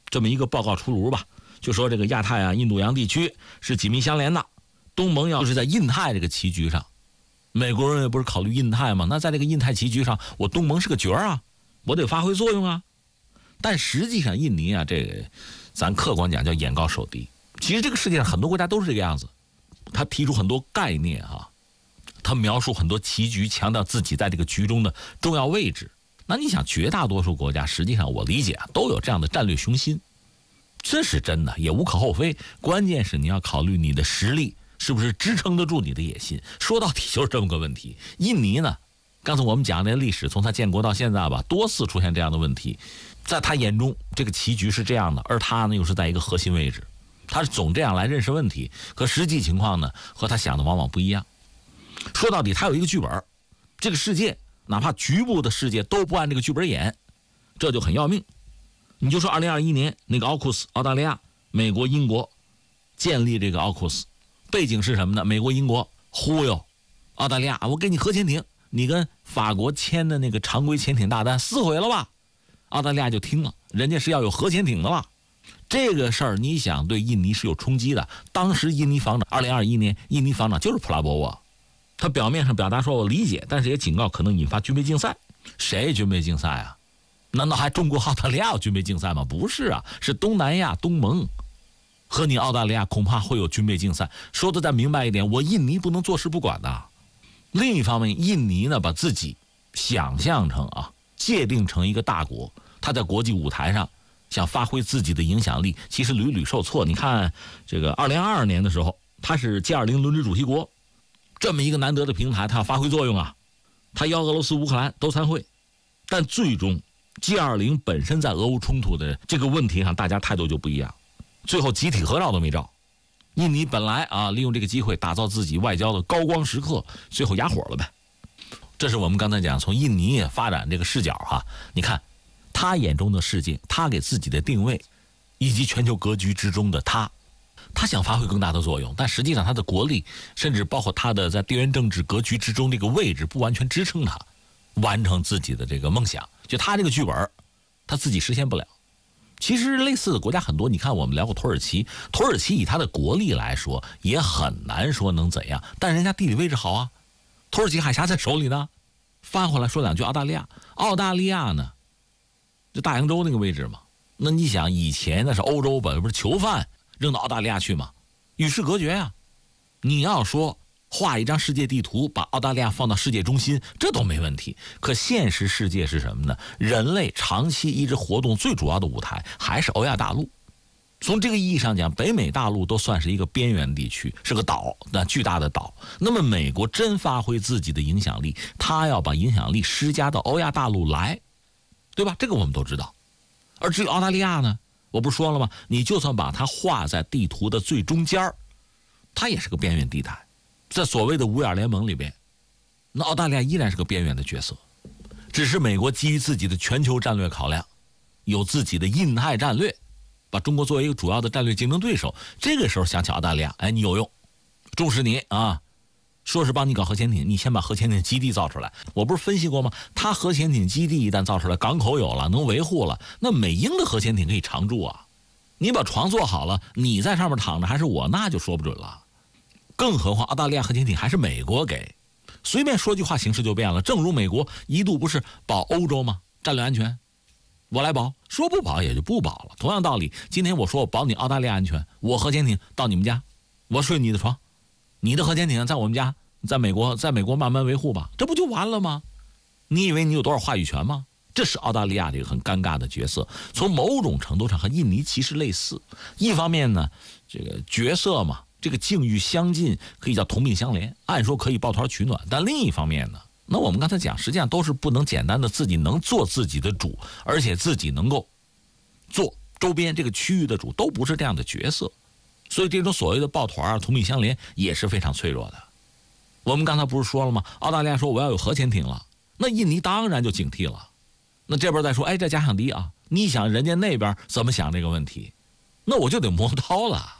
这么一个报告出炉吧，就说这个亚太啊、印度洋地区是紧密相连的，东盟要是在印太这个棋局上，美国人也不是考虑印太吗？那在这个印太棋局上，我东盟是个角啊，我得发挥作用啊。但实际上印尼啊，这个咱客观讲叫眼高手低。其实这个世界上很多国家都是这个样子，他提出很多概念啊，他描述很多棋局，强调自己在这个局中的重要位置。那你想，绝大多数国家实际上我理解啊，都有这样的战略雄心，这是真的，也无可厚非。关键是你要考虑你的实力是不是支撑得住你的野心。说到底就是这么个问题。印尼呢，刚才我们讲的历史，从他建国到现在吧，多次出现这样的问题。在他眼中，这个棋局是这样的，而他呢又是在一个核心位置，他是总这样来认识问题，可实际情况呢和他想的往往不一样。说到底，他有一个剧本，这个世界哪怕局部的世界都不按这个剧本演，这就很要命。你就说2021年那个奥库斯，澳大利亚、美国、英国建立这个奥库斯，背景是什么呢？美国、英国忽悠澳大利亚，我给你核潜艇，你跟法国签的那个常规潜艇大单撕毁了吧？澳大利亚就听了，人家是要有核潜艇的了。这个事儿你想对印尼是有冲击的。当时印尼防长2021年印尼防长就是普拉博沃，他表面上表达说我理解，但是也警告可能引发军备竞赛。谁军备竞赛啊？难道还中国澳大利亚有军备竞赛吗？不是啊，是东南亚东盟和你澳大利亚恐怕会有军备竞赛。说的再明白一点，我印尼不能坐视不管的。另一方面，印尼呢把自己想象成界定成一个大国，他在国际舞台上想发挥自己的影响力，其实屡屡受挫。你看这个2022年的时候，他是 G20 轮值主席国，这么一个难得的平台，他要发挥作用啊，他邀俄罗斯、乌克兰都参会，但最终 G20 本身在俄乌冲突的这个问题上，大家态度就不一样，最后集体合照都没照。印尼本来利用这个机会打造自己外交的高光时刻，最后哑火了呗。这是我们刚才讲从印尼发展这个视角你看他眼中的世界，他给自己的定位，以及全球格局之中的他想发挥更大的作用，但实际上他的国力，甚至包括他的在地缘政治格局之中这个位置，不完全支撑他完成自己的这个梦想。就他这个剧本，他自己实现不了。其实类似的国家很多，你看我们聊过土耳其，土耳其以他的国力来说，也很难说能怎样，但人家地理位置好啊，土耳其海峡在手里呢。翻回来说两句澳大利亚，澳大利亚呢，就大洋洲那个位置嘛。那你想以前那是欧洲吧，不是囚犯扔到澳大利亚去嘛，与世隔绝啊。你要说画一张世界地图，把澳大利亚放到世界中心，这都没问题。可现实世界是什么呢？人类长期一直活动最主要的舞台还是欧亚大陆。从这个意义上讲，北美大陆都算是一个边缘地区，是个岛，那巨大的岛。那么美国真发挥自己的影响力，他要把影响力施加到欧亚大陆来，对吧？这个我们都知道。而至于澳大利亚呢，我不是说了吗？你就算把它画在地图的最中间，它也是个边缘地带。在所谓的五眼联盟里边，那澳大利亚依然是个边缘的角色。只是美国基于自己的全球战略考量，有自己的印太战略，把中国作为一个主要的战略竞争对手。这个时候想起澳大利亚，你有用，重视你说是帮你搞核潜艇，你先把核潜艇基地造出来。我不是分析过吗？它核潜艇基地一旦造出来，港口有了，能维护了，那美英的核潜艇可以常驻啊。你把床做好了，你在上面躺着还是我，那就说不准了。更何况澳大利亚核潜艇还是美国给，随便说句话形势就变了。正如美国一度不是保欧洲吗？战略安全我来保，说不保也就不保了。同样道理，今天我说我保你澳大利亚安全，我核潜艇到你们家，我睡你的床，你的核潜艇在我们家，在美国慢慢维护吧，这不就完了吗？你以为你有多少话语权吗？这是澳大利亚这个很尴尬的角色，从某种程度上和印尼其实类似。一方面呢，这个角色嘛，这个境遇相近，可以叫同病相怜，按说可以抱团取暖。但另一方面呢，那我们刚才讲，实际上都是不能简单的自己能做自己的主，而且自己能够做周边这个区域的主，都不是这样的角色。所以这种所谓的抱团同病相怜也是非常脆弱的。我们刚才不是说了吗？澳大利亚说我要有核潜艇了，那印尼当然就警惕了。那这边再说，这假想敌你想人家那边怎么想这个问题，那我就得磨刀了。